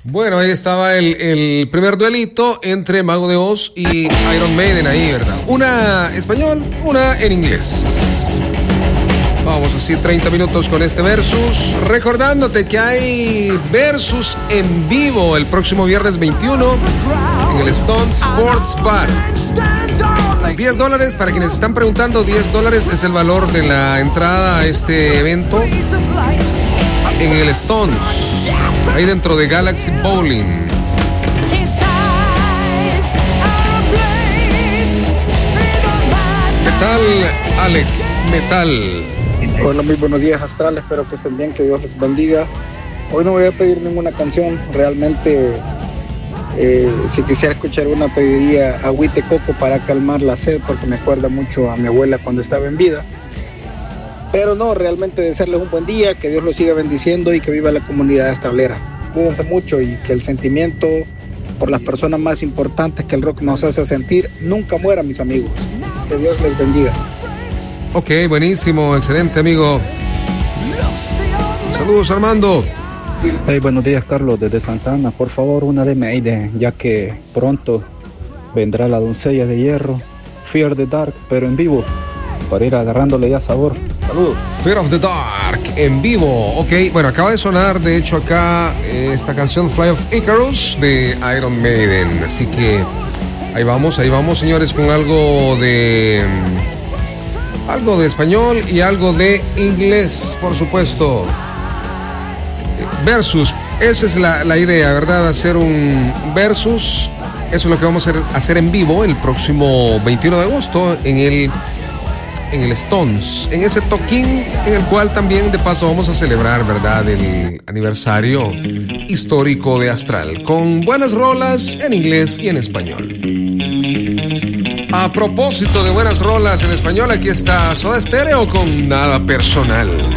Bueno, ahí estaba el primer duelito entre Mago de Oz y Iron Maiden ahí, ¿verdad? Una español, una en inglés. Vamos así 30 minutos con este versus. Recordándote que hay versus en vivo el próximo viernes 21 en el Stone Sports Bar. $10 para quienes están preguntando. $10 es el valor de la entrada a este evento en el Stones, ahí dentro de Galaxy Bowling. ¿Qué tal, Alex Metal? Hola, muy buenos días, Astral. Espero que estén bien, que Dios les bendiga. Hoy no voy a pedir ninguna canción. Realmente, si quisiera escuchar una, pediría agüite coco para calmar la sed, porque me acuerda mucho a mi abuela cuando estaba en vida. Pero no, realmente desearles un buen día, que Dios los siga bendiciendo y que viva la comunidad astralera. Cuídense mucho y que el sentimiento por las personas más importantes que el rock nos hace sentir nunca muera, mis amigos. Que Dios les bendiga. Ok, buenísimo, excelente, amigo. Saludos, Armando. Hey, buenos días, Carlos, desde Santana. Por favor, una de Maiden, ya que pronto vendrá la doncella de hierro, Fear the Dark, pero en vivo, para ir agarrándole ya sabor. Saludos. Fear of the Dark en vivo. Ok, bueno, acaba de sonar de hecho acá esta canción Fly of Icarus de Iron Maiden. Así que ahí vamos, señores, con algo de español y algo de inglés, por supuesto. Versus, esa es la idea, ¿verdad? Hacer un versus. Eso es lo que vamos a hacer en vivo el próximo 21 de agosto en el Stones, en ese toquín en el cual también de paso vamos a celebrar, ¿verdad?, el aniversario histórico de Astral, con buenas rolas en inglés y en español. A propósito de buenas rolas en español, aquí está Soda Stereo con Nada Personal.